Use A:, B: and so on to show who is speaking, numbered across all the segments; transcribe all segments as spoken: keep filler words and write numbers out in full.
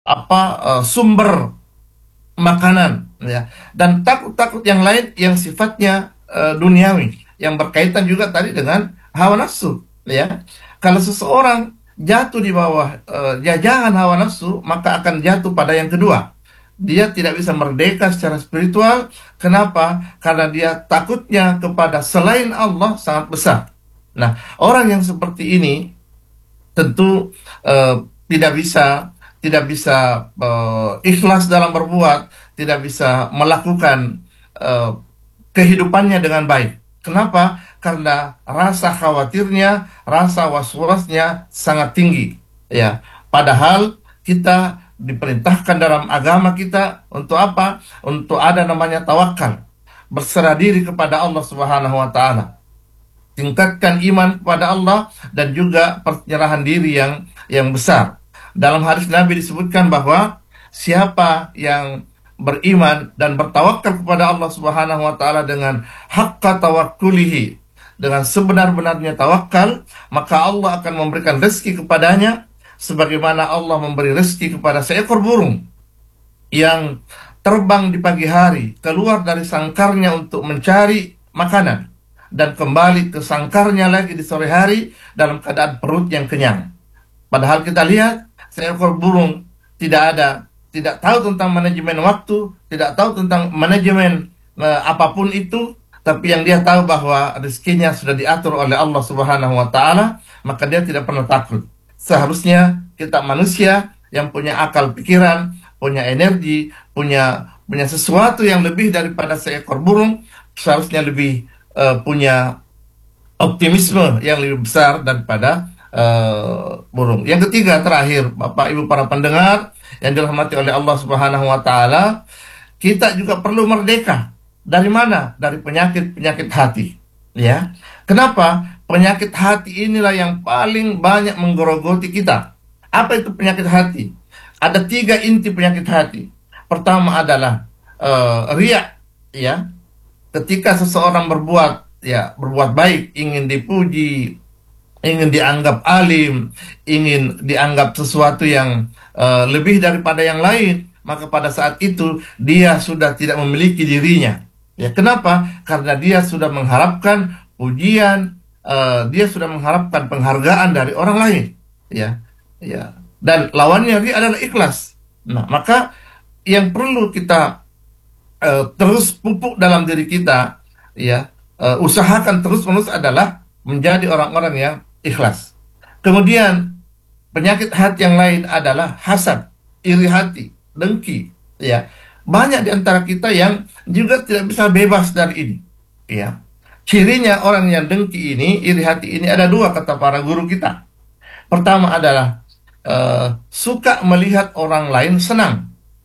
A: apa uh, sumber makanan, ya, dan takut-takut yang lain yang sifatnya uh, duniawi, yang berkaitan juga tadi dengan hawa nafsu, ya. Kalau seseorang jatuh di bawah uh, jajahan hawa nafsu, maka akan jatuh pada yang kedua. Dia tidak bisa merdeka secara spiritual. Kenapa? Karena dia takutnya kepada selain Allah sangat besar. Nah, orang yang seperti ini tentu eh, tidak bisa tidak bisa eh, ikhlas dalam berbuat, tidak bisa melakukan eh, kehidupannya dengan baik. Kenapa? Karena rasa khawatirnya, rasa was-wasnya sangat tinggi. Ya, padahal kita diperintahkan dalam agama kita untuk apa? Untuk ada namanya tawakal, berserah diri kepada Allah Subhanahu wa taala, tingkatkan iman kepada Allah dan juga penyerahan diri yang yang besar. Dalam hadis Nabi disebutkan bahwa siapa yang beriman dan bertawakal kepada Allah Subhanahu wa taala dengan haqqa tawakkulihi, dengan sebenar-benarnya tawakal, maka Allah akan memberikan rezeki kepadanya sebagaimana Allah memberi rezeki kepada seekor burung yang terbang di pagi hari, keluar dari sangkarnya untuk mencari makanan, dan kembali ke sangkarnya lagi di sore hari dalam keadaan perut yang kenyang. Padahal kita lihat seekor burung tidak ada, tidak tahu tentang manajemen waktu, tidak tahu tentang manajemen eh, apapun itu, tapi yang dia tahu bahwa rezekinya sudah diatur oleh Allah Subhanahu wa taala, maka dia tidak pernah takut. Seharusnya kita manusia yang punya akal pikiran, punya energi, punya punya sesuatu yang lebih daripada seekor burung, seharusnya lebih eh, punya optimisme yang lebih besar daripada eh, burung. Yang ketiga, terakhir, Bapak Ibu para pendengar yang dirahmati oleh Allah Subhanahu wa taala, kita juga perlu merdeka. Dari mana? Dari penyakit-penyakit hati. Ya. Kenapa? Penyakit hati inilah yang paling banyak menggerogoti kita. Apa itu penyakit hati? Ada tiga inti penyakit hati. Pertama adalah uh, riya, ya. Ketika seseorang berbuat, ya, berbuat baik, ingin dipuji, ingin dianggap alim, ingin dianggap sesuatu yang uh, lebih daripada yang lain, maka pada saat itu dia sudah tidak memiliki dirinya. Ya, kenapa? Karena dia sudah mengharapkan pujian, uh, dia sudah mengharapkan penghargaan dari orang lain. Ya, ya. Dan lawannya dia adalah ikhlas. Nah, maka yang perlu kita uh, terus pupuk dalam diri kita, ya, uh, usahakan terus-menerus adalah menjadi orang-orang yang ikhlas. Kemudian penyakit hati yang lain adalah hasad, iri hati, dengki. Ya, banyak di antara kita yang juga tidak bisa bebas dari ini. Ya, cirinya orang yang dengki ini, iri hati ini ada dua kata para guru kita. Pertama adalah uh, suka melihat orang lain senang,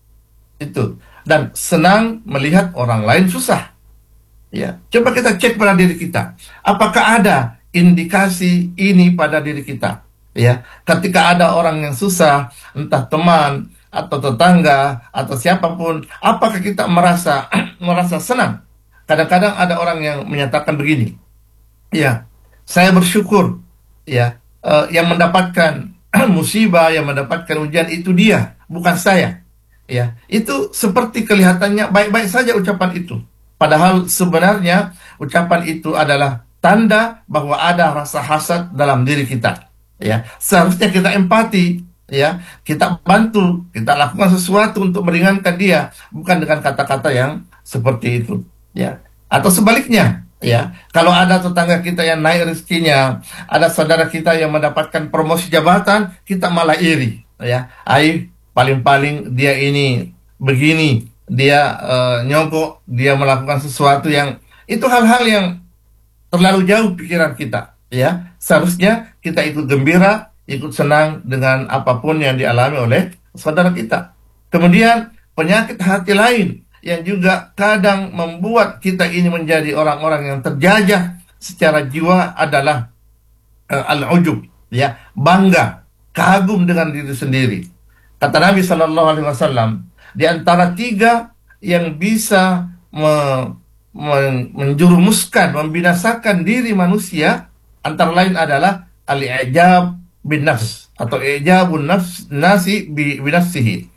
A: itu, dan senang melihat orang lain susah. Ya, coba kita cek pada diri kita, apakah ada indikasi ini pada diri kita? Ya, ketika ada orang yang susah, entah teman atau tetangga atau siapapun, apakah kita merasa merasa senang? Kadang-kadang ada orang yang menyatakan begini, ya, saya bersyukur, ya, eh, yang mendapatkan musibah, yang mendapatkan ujian itu dia, bukan saya. Ya, itu seperti kelihatannya baik-baik saja ucapan itu. Padahal sebenarnya ucapan itu adalah tanda bahwa ada rasa hasad dalam diri kita. Ya, seharusnya kita empati, ya, kita bantu, kita lakukan sesuatu untuk meringankan dia, bukan dengan kata-kata yang seperti itu. Ya, atau sebaliknya. Ya, kalau ada tetangga kita yang naik rezekinya, ada saudara kita yang mendapatkan promosi jabatan, kita malah iri. Ya, ai paling-paling dia ini begini, dia eh, nyogok, dia melakukan sesuatu yang itu hal-hal yang terlalu jauh pikiran kita. Ya, seharusnya kita ikut gembira, ikut senang dengan apapun yang dialami oleh saudara kita. Kemudian penyakit hati lain yang juga kadang membuat kita ini menjadi orang-orang yang terjajah secara jiwa adalah uh, al-ujub, ya, bangga, kagum dengan diri sendiri. Kata Nabi Shallallahu Alaihi Wasallam, di antara tiga yang bisa me, me, menjurumuskan, membinasakan diri manusia, antara lain adalah al-i'jab bin nafs atau ijabun nafs nasi bi binafsihi.